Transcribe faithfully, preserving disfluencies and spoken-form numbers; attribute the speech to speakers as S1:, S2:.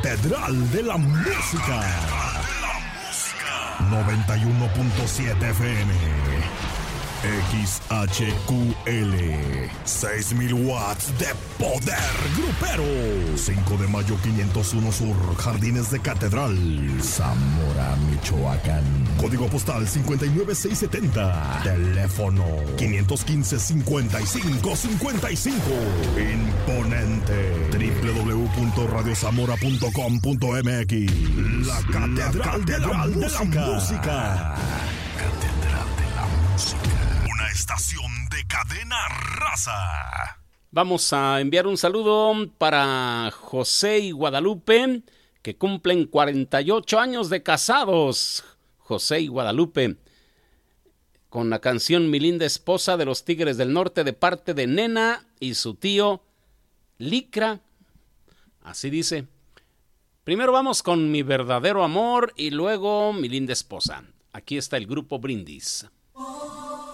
S1: Catedral de la Música. noventa y uno punto siete F M. X H Q L. seis mil watts de poder grupero. cinco de mayo quinientos uno Sur, Jardines de Catedral, Zamora, Michoacán. Código postal cinco nueve seis siete cero. Teléfono quinientos quince, cincuenta y cinco cincuenta y cinco. Imponente. doble u doble u doble u punto radio zamora punto com punto m x. La Catedral, La Catedral de la, de la Música. música. Catedral de la Música. Una estación de cadena raza.
S2: Vamos a enviar un saludo para José y Guadalupe, que cumplen cuarenta y ocho años de casados. José y Guadalupe, con la canción Mi linda esposa de los Tigres del Norte, de parte de Nena y su tío Licra. Así dice. Primero vamos con Mi verdadero amor y luego Mi linda esposa. Aquí está el grupo Brindis.